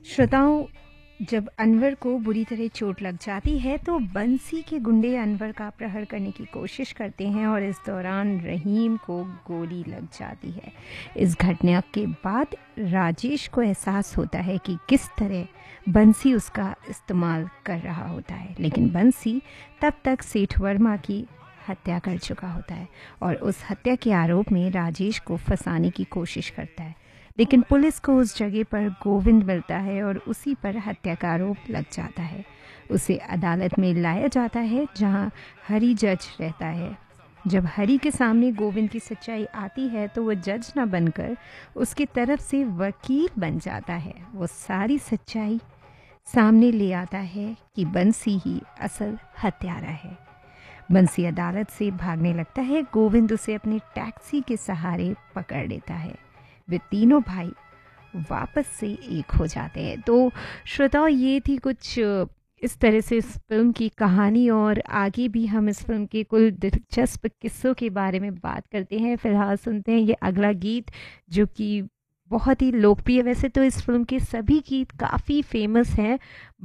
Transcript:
श्रोताओं, जब अनवर को बुरी तरह चोट लग जाती है तो बंसी के गुंडे अनवर का अपहरण करने की कोशिश करते हैं और इस दौरान रहीम को गोली लग जाती है। इस घटना के बाद राजेश को एहसास होता है कि किस तरह बंसी उसका इस्तेमाल कर रहा होता है, लेकिन बंसी तब तक सेठ वर्मा की हत्या कर चुका होता है और उस हत्या के आरोप में राजेश को फंसाने की कोशिश करता है। लेकिन पुलिस को उस जगह पर गोविंद मिलता है और उसी पर हत्या का आरोप लग जाता है। उसे अदालत में लाया जाता है जहां हरी जज रहता है। जब हरी के सामने गोविंद की सच्चाई आती है तो वो जज न बनकर उसकी तरफ से वकील बन जाता है। वो सारी सच्चाई सामने ले आता है कि बंसी ही असल हत्यारा है। बंसी अदालत से भागने लगता है। गोविंद उसे अपनी टैक्सी के सहारे पकड़ लेता है। वे तीनों भाई वापस से एक हो जाते हैं। तो श्रोताओं, ये थी कुछ इस तरह से इस फिल्म की कहानी, और आगे भी हम इस फिल्म के कुल दिलचस्प किस्सों के बारे में बात करते हैं। फिलहाल सुनते हैं ये अगला गीत जो कि बहुत ही लोकप्रिय, वैसे तो इस फिल्म के सभी गीत काफ़ी फेमस हैं।